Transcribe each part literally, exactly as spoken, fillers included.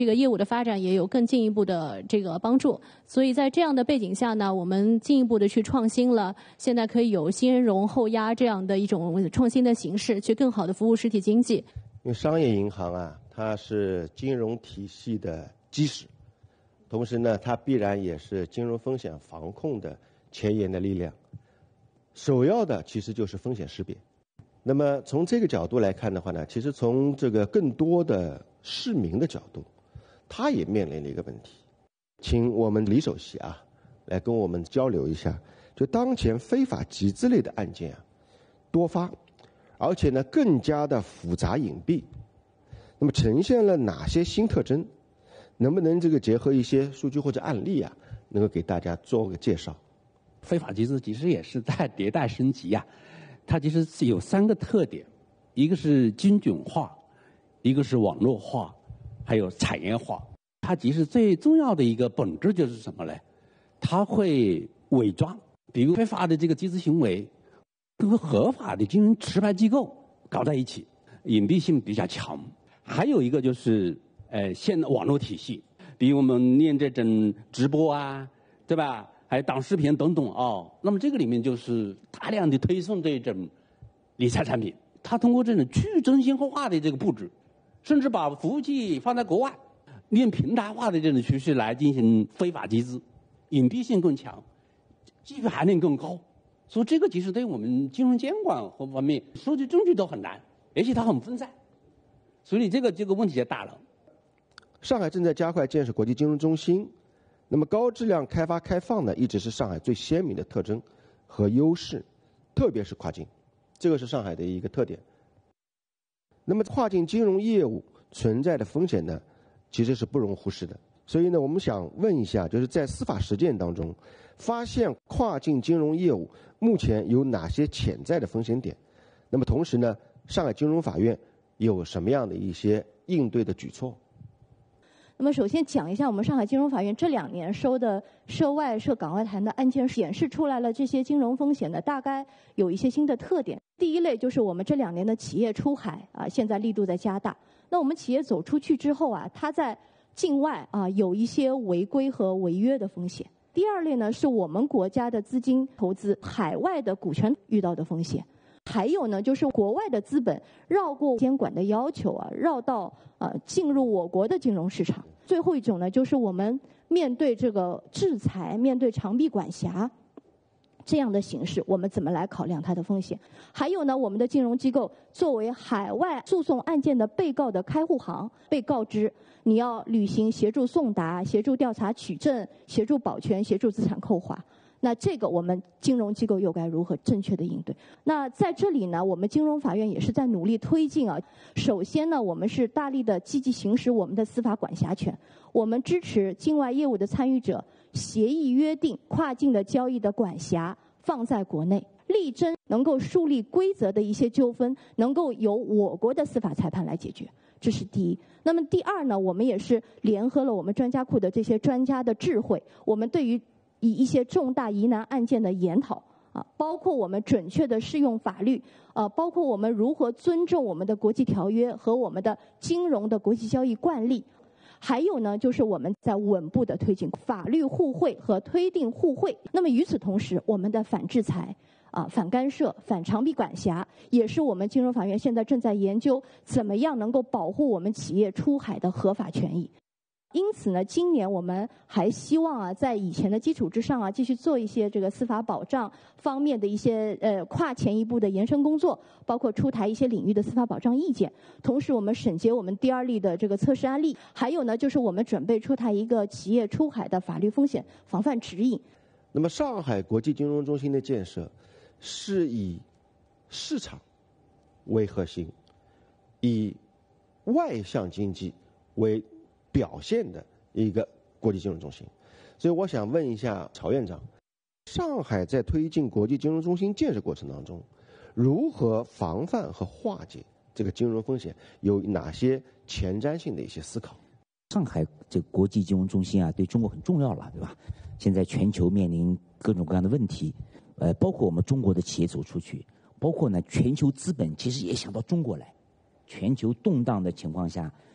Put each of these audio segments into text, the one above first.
这个业务的发展也有更进一步的这个帮助。所以在这样的背景下呢，我们进一步的去创新了，现在可以有先融后压这样的一种创新的形式，去更好的服务实体经济。 因为商业银行啊，它是金融体系的基石，同时呢，它必然也是金融风险防控的前沿的力量。首要的其实就是风险识别。那么从这个角度来看的话呢，其实从这个更多的市民的角度，他也面临了一个问题。请我们李首席啊，来跟我们交流一下，就当前非法集资类的案件啊多发，而且呢更加的复杂隐蔽，那么呈现了哪些新特征？能不能这个结合一些数据或者案例啊，能够给大家做个介绍？ 非法集资其实也是在迭代升级啊，它其实是有三个特点，一个是精准化，一个是网络化，还有产业化。它其实最重要的一个本质就是什么呢？它会伪装，比如非法的这个集资行为跟合法的金融持牌机构搞在一起，隐蔽性比较强。还有一个就是呃，现网络体系，比如我们练这种直播啊，对吧？还有短视频等等哦。那么这个里面就是大量的推送这种理财产品，它通过这种去中心化的这个布置，甚至把服务器放在国外，用平台化的这种趋势来进行非法集资，隐蔽性更强，技术含量更高。所以这个其实对我们金融监管和方面收集证据都很难，而且它很分散，所以这个这个问题就大了。 上海正在加快建设国际金融中心，那么高质量开发开放呢，一直是上海最鲜明的特征和优势，特别是跨境，这个是上海的一个特点。那么跨境金融业务存在的风险呢，其实是不容忽视的。所以呢，我们想问一下，就是在司法实践当中，发现跨境金融业务目前有哪些潜在的风险点？那么同时呢，上海金融法院有什么样的一些应对的举措？ 那么首先讲一下我们上海金融法院这两年收的涉外涉港外谈的案件，显示出来了这些金融风险呢，大概有一些新的特点。第一类就是我们这两年的企业出海啊，现在力度在加大。那我们企业走出去之后啊，它在境外啊有一些违规和违约的风险。第二类呢，是我们国家的资金投资海外的股权遇到的风险。还有呢，就是国外的资本绕过监管的要求啊，绕到呃进入我国的金融市场。最后一种呢，就是我们面对这个制裁、面对长臂管辖这样的形式，我们怎么来考量它的风险？还有呢，我们的金融机构作为海外诉讼案件的被告的开户行，被告知你要履行协助送达、协助调查取证、协助保全、协助资产扣划。那这个我们金融机构又该如何正确的应对？那在这里呢，我们金融法院也是在努力推进啊。首先呢，我们是大力的积极行使我们的司法管辖权，我们支持境外业务的参与者协议约定跨境的交易的管辖放在国内，力争能够树立规则的一些纠纷能够由我国的司法裁判来解决。这是第一。那么第二呢，我们也是联合了我们专家库的这些专家的智慧，我们对于以一些重大疑难案件的研讨啊，包括我们准确的适用法律，呃，包括我们如何尊重我们的国际条约和我们的金融的国际交易惯例，还有呢，就是我们在稳步的推进法律互惠和推定互惠。那么与此同时，我们的反制裁啊、反干涉、反长臂管辖，也是我们金融法院现在正在研究怎么样能够保护我们企业出海的合法权益。因此呢，今年我们还希望啊，在以前的基础之上啊，继续做一些这个司法保障方面的一些呃跨前一步的延伸工作，包括出台一些领域的司法保障意见。同时，我们审结我们第二例的这个测试案例，还有呢，就是我们准备出台一个企业出海的法律风险防范指引。 那么，上海国际金融中心的建设是以市场为核心，以外向经济为表现的一个国际金融中心。所以我想问一下曹院长，上海在推进国际金融中心建设过程当中，如何防范和化解这个金融风险，有哪些前瞻性的一些思考？ 上海这个国际金融中心啊，对中国很重要了，对吧？现在全球面临各种各样的问题，呃，包括我们中国的企业走出去，包括呢全球资本其实也想到中国来。全球动荡的情况下，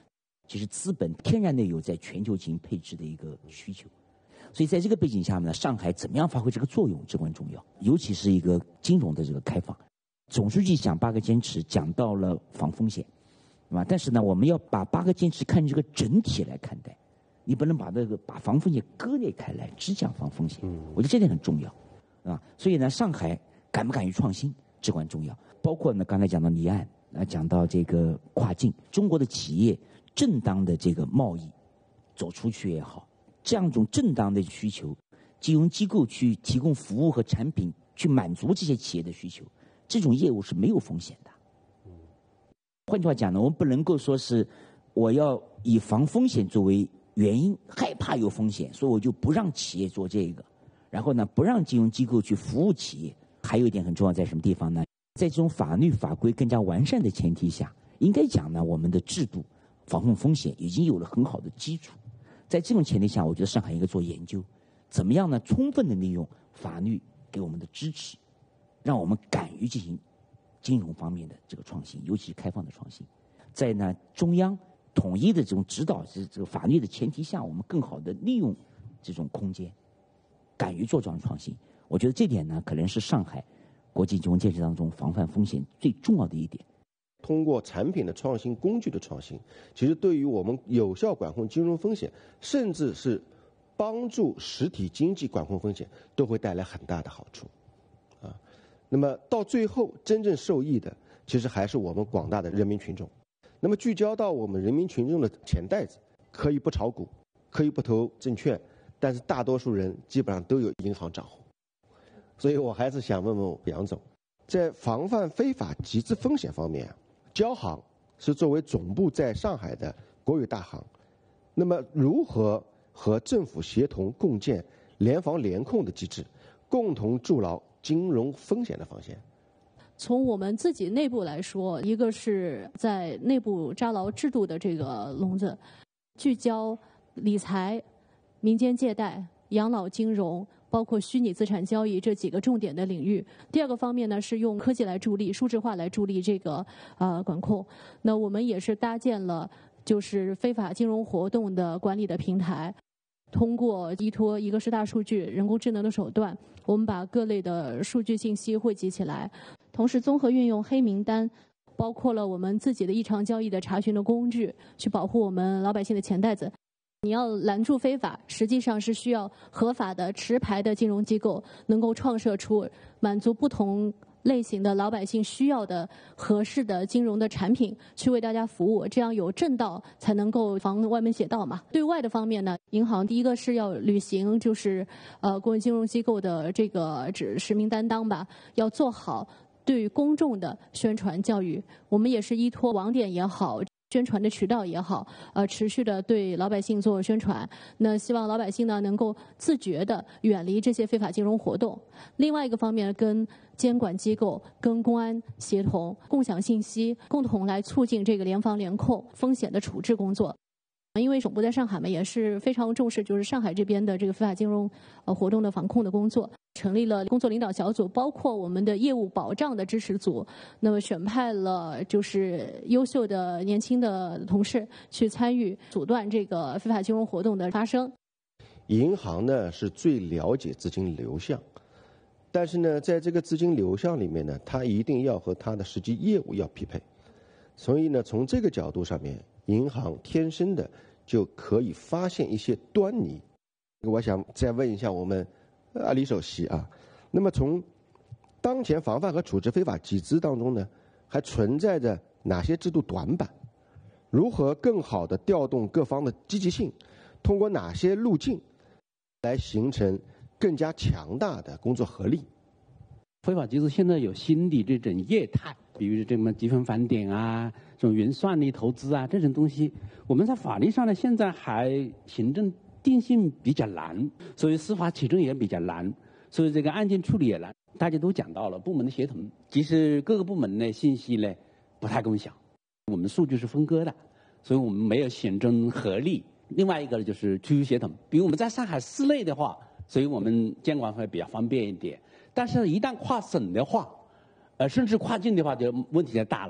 其实资本天然的有在全球进行配置的一个需求。所以在这个背景下呢，上海怎么样发挥这个作用至关重要，尤其是一个金融的这个开放。总书记讲八个坚持，讲到了防风险，对吧？但是呢，我们要把八个坚持看这个整体来看待，你不能把这个把防风险割裂开来，只讲防风险。我觉得这点很重要，啊，所以呢，上海敢不敢于创新至关重要。包括呢，刚才讲到离岸，啊，讲到这个跨境，中国的企业正当的这个贸易走出去也好。这样一种正当的需求，金融机构去提供服务和产品，去满足这些企业的需求，这种业务是没有风险的。换句话讲呢，我们不能够说是我要以防风险作为原因，害怕有风险，所以我就不让企业做这个，然后呢，不让金融机构去服务企业。还有一点很重要，在什么地方呢？在这种法律法规更加完善的前提下，应该讲呢，我们的制度防控风险已经有了很好的基础。在这种前提下，我觉得上海应该做研究，怎么样呢？充分的利用法律给我们的支持，让我们敢于进行金融方面的这个创新，尤其是开放的创新。在呢中央统一的这种指导这这个法律的前提下，我们更好的利用这种空间，敢于做这样的创新。我觉得这点呢，可能是上海国际金融建设当中防范风险最重要的一点。 通过产品的创新、工具的创新，其实对于我们有效管控金融风险，甚至是帮助实体经济管控风险，都会带来很大的好处。啊，那么到最后真正受益的，其实还是我们广大的人民群众。那么聚焦到我们人民群众的钱袋子，可以不炒股，可以不投证券，但是大多数人基本上都有银行账户。所以我还是想问问杨总，在防范非法集资风险方面，交行是作为总部在上海的国有大行，那么如何和政府协同共建联防联控的机制，共同筑牢金融风险的防线？ 从我们自己内部来说，一个是在内部扎牢制度的这个笼子，聚焦理财、民间借贷、养老金融，包括虚拟资产交易这几个重点的领域。第二个方面呢，是用科技来助力、数字化来助力这个呃管控。那我们也是搭建了就是非法金融活动的管理的平台，通过依托一个是大数据、人工智能的手段，我们把各类的数据信息汇集起来，同时综合运用黑名单，包括了我们自己的异常交易的查询的工具，去保护我们老百姓的钱袋子。你要拦住非法，实际上是需要合法的持牌的金融机构能够创设出满足不同类型的老百姓需要的合适的金融的产品，去为大家服务，这样有正道才能够防歪门邪道嘛。对外的方面呢，银行第一个是要履行就是呃国有金融机构的这个指使命担当吧，要做好对于公众的宣传教育。我们也是依托网点也好，宣传的渠道也好，呃，持续的对老百姓做宣传。那希望老百姓呢能够自觉的远离这些非法金融活动。另外一个方面，跟监管机构、跟公安协同，共享信息，共同来促进这个联防联控风险的处置工作。因为总部在上海嘛，也是非常重视就是上海这边的这个非法金融呃活动的防控的工作，成立了工作领导小组，包括我们的业务保障的支持组，那么选派了就是优秀的年轻的同事去参与阻断这个非法金融活动的发生。 银行呢是最了解资金流向，但是呢，在这个资金流向里面呢，它一定要和它的实际业务要匹配。所以呢，从这个角度上面，银行天生的就可以发现一些端倪。我想再问一下我们啊李首席啊，那么从当前防范和处置非法集资当中呢，还存在着哪些制度短板？如何更好地调动各方的积极性？通过哪些路径来形成更加强大的工作合力？ 非法集资现在有新的这种业态，比如这么积分返点啊，这种云算力投资啊，这种东西，我们在法律上呢，现在还行政定性比较难，所以司法取证也比较难，所以这个案件处理也难。大家都讲到了部门的协同，其实各个部门的信息呢不太共享，我们数据是分割的，所以我们没有行政合力。另外一个呢就是区域协同，比如我们在上海市内的话，所以我们监管会比较方便一点。但是一旦跨省的话，呃，甚至跨境的话，就问题就大了。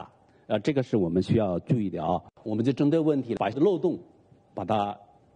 呃，这个是我们需要注意的啊。我们就针对问题把漏洞把它